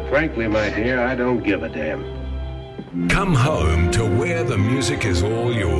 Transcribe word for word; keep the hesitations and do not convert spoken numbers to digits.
Frankly, my dear, I don't give a damn. Come home to where the music is all yours.